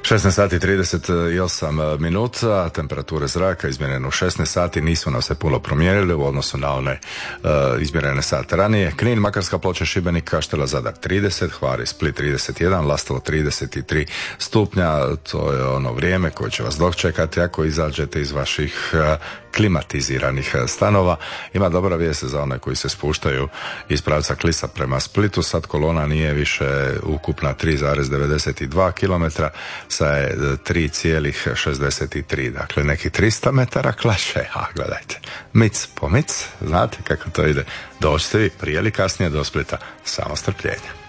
16 sati 38 minuta, temperature zraka izmjerene u 16 sati nisu nam se puno promijenili u odnosu na one izmjerene sate ranije. Knin, Makarska, Ploče, Šibenik, Kaštela, Zadar 30, Hvar i Split 31, Lastovo 33 stupnja. To je ono vrijeme koje će vas dočekati ako izađete iz vaših klimatiziranih stanova. Ima dobra vijest za one koji se spuštaju iz pravca Klisa prema Splitu. Sad kolona nije više ukupna 3,92 km, sa 3,63, dakle neki 300 metara klaše. A gledajte, mic po mic, znate kako to ide. Dođite vi prije ili kasnije do Splita, samo strpljenja.